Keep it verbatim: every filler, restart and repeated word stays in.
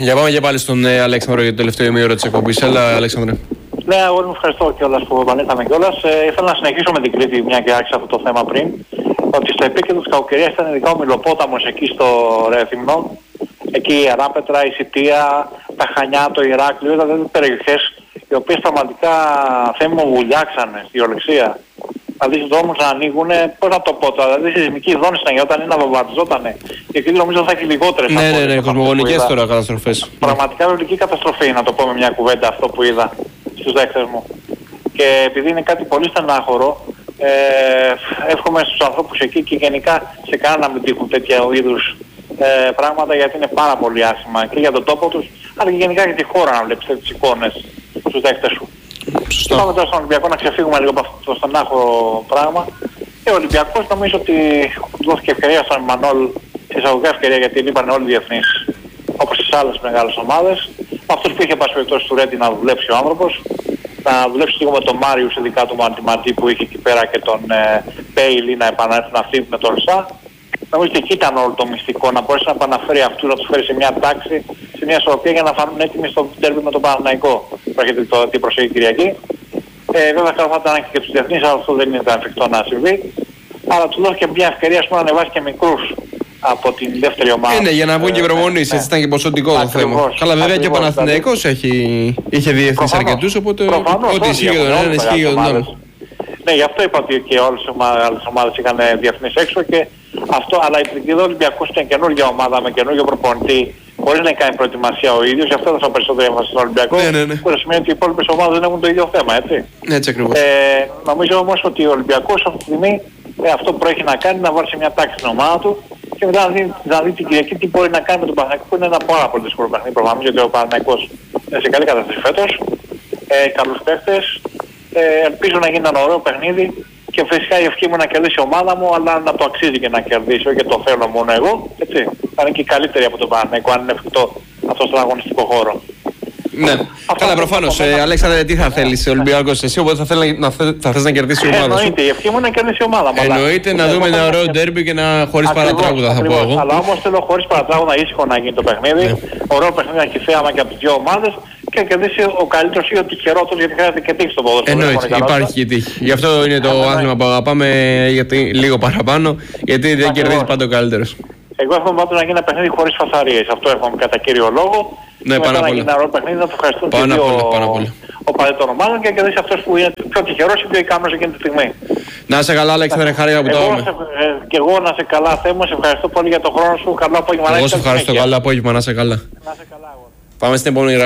Για πάμε και πάλι στον ε, Αλέξανδρο για το τελευταίο ημίωρο της εκπομπής. Έλα, Αλέξανδρε. Ναι, εγώ ευχαριστώ κιόλας που επανήλθαμε κιόλας. Ε, ήθελα να συνεχίσω με την Κρήτη, μια και άρχισα αυτό το θέμα πριν. Ότι στο επίκεντρο της κακοκαιρίας ήταν ειδικά ο Μιλοπόταμος εκεί στο Ρέθυμνο. Εκεί η Αράπετρα, η Σιτία, τα Χανιά, το Ηράκλειο, δηλαδή περιοχές οι οποίες πραγματικά θέμη μου βουλιάξανε στη γεωλεξία. Δηλαδή στους δρόμους να ανοίγουνε, πώς να το πω τώρα, δηλαδή σεισμική ζώνη να γινόταν ή να βομβαρδιζότανε. Γιατί νομίζω θα έχει λιγότερες. Ναι, ναι, ναι, κοσμογονικές τώρα καταστροφές. Πραγματικά βιβλική καταστροφή, να το πω με μια κουβέντα αυτό που είδα στους δέχτες μου. Και επειδή είναι κάτι πολύ στενάχωρο, ε, εύχομαι στους ανθρώπους εκεί και γενικά σε κανένα να μην τύχουν τέτοια είδους ε, πράγματα, γιατί είναι πάρα πολύ άσχημα και για τον τόπο τους, αλλά και γενικά για τη χώρα να βλέπεις τις εικόνες στους δέχτες σου. Και πάμε τώρα στον Ολυμπιακό να ξεφύγουμε λίγο από αυτό το στενάχωρο πράγμα. Και ο Ολυμπιακός νομίζω ότι δόθηκε ευκαιρία στον Μανόλ, σε εισαγωγικά ευκαιρία, γιατί είπαν όλοι οι διεθνείς, όπως στις άλλες μεγάλες ομάδες. Αυτός που είχε πάση περιπτώσει του Ρέντι να δουλέψει ο άνθρωπος, να δουλέψει λίγο με τον Μάριους, ειδικά του Μαντιμαντή που είχε εκεί πέρα, και τον ε, Μπέιλι να επανέλθουν αυτοί με τον Σα. Νομίζω ότι εκεί ήταν όλο το μυστικό, να μπορέσει να επαναφέρει αυτούς, να τους φέρει σε μια τάξη, σε μια ισορροπία για να φανούν έτοιμοι στο ντέρμπι με τον Παναθηναϊκό που έρχεται το, την προσεχή Κυριακή. Ε, βέβαια καλό θα ήταν και τους διεθνείς, αλλά αυτό δεν ήταν εφικτό να συμβεί. Αλλά του δόθηκε μια ευκαιρία, ας πούμε, να ανεβάσει και μικρούς από την δεύτερη ομάδα. Είναι για να βγουν και προμονήσεις, έτσι ήταν και ποσοτικό το θέμα. Καλά, βέβαια και ο Παναθηναϊκός είχε διεθνείς αρκετούς, οπότε ό,τι ισχύει για τον ένα ισχύει για τον άλλο. Ναι, γι' αυτό είπα ότι και όλες οι άλλες ομάδες είχαν διεθνείς έξω, και αυτό, αλλά επειδή ο Ολυμπιακός ήταν καινούργια ομάδα με καινούργιο προπονητή, χωρίς να κάνει προετοιμασία ο ίδιος, γι' αυτό έδωσα περισσότερη έμφαση στον Ολυμπιακό. Ναι, ναι, ναι. Που σημαίνει ότι οι υπόλοιπες ομάδες δεν έχουν το ίδιο θέμα, έτσι. Ναι, έτσι ακριβώς. Ε, νομίζω όμως ότι ο Ολυμπιακός αυτή τη στιγμή ε, αυτό που έχει να κάνει, να βάλει σε μια τάξη στην ομάδα του και μετά να δει, να δει την Κυριακή τι μπορεί να κάνει με τον Παναθηναϊκό, που είναι ένα πάρα πολύ δύσκολο παιχνίδι. Προφανώς, γιατί ο Παναθηναϊκός είναι σε καλή κατάσταση φέτος, ε, καλούς παίχτες. Ε, ελπίζω να γίνει ένα ωραίο παιχνίδι και φυσικά η ευχή μου να κερδίσει η ομάδα μου, αλλά να το αξίζει και να κερδίσει, όχι και το θέλω μόνο εγώ, έτσι. Θα είναι και καλύτερη από τον Παναθηναϊκό, αν είναι εφικτό αυτό στον αγωνιστικό χώρο. Ναι, καλά, προφανώς. Ε, Αλέξανδρε, τι θα θέλεις ο Ολυμπιακός εσύ, οπότε θα, θέλει, να, θα θες να κερδίσει η ομάδα σου. Εννοείται, η ευχή μου είναι να κερδίσει η ομάδα μου. Εννοείται, να δούμε ένα ωραίο ντέρμπι και να χωρίς παρατράγουδα, θα πω εγώ. Αλλά όμως θέλω χωρίς παρατράγουδα, ήσυχο να γίνει το παιχνίδι. Ναι. Ωραίο παιχνίδι να έχει θέαμα και από τις δύο ομάδες και να κερδίσει ο καλύτερος ή ο τυχερότερος, γιατί χρειάζεται και τύχη στο ποδόσφαιρο. Εννοείται, υπάρχει και τύχη. Γι' αυτό είναι το άθλημα που αγαπάμε, γιατί λίγο παραπάνω, γιατί δεν κερδίζει πάντα ο καλύτερος. Εγώ εύχομαι πάντως να γίνει ένα παιχνίδι χωρίς φασαρίες. Αυτό εύχομαι κατά κύριο λόγο. Ναι, πάνω απ' όλα. Να γίνει ένα ωραίο παιχνίδι, να το ευχαριστούν και δύο οπαδοί ομάδων και να κερδίσει αυτός που είναι πιο τυχερός ή πιο ικανός εκείνη τη στιγμή. Να είσαι καλά, Αλέξανδρε, χάρηκα που το είπαμε. Και εγώ να είσαι καλά, Θεέ μου, σε ευχαριστώ πολύ για τον χρόνο σου. Καλό απόγευμα. Εγώ σε ευχαριστώ, καλό απόγευμα, να είσαι καλά. Να είσαι καλά, εγώ. Πάμε στην επόμενη.